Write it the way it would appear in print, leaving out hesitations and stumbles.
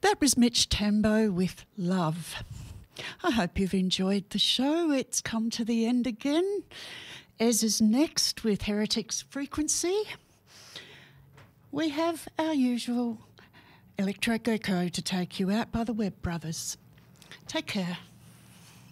That was Mitch Tambo with Love. I hope you've enjoyed the show. It's come to the end again. Ez is next with Heretics Frequency. We have our usual Electro Gecko to take you out by the Webb Brothers. Take care.